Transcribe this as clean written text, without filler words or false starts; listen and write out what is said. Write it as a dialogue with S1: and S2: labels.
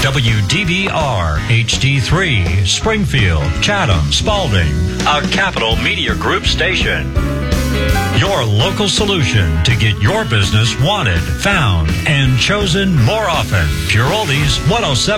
S1: WDBR HD3, Springfield, Chatham, Spalding, a Capital Media Group station. Your local solution to get your business wanted, found, and chosen more often. Pure Oldies 107.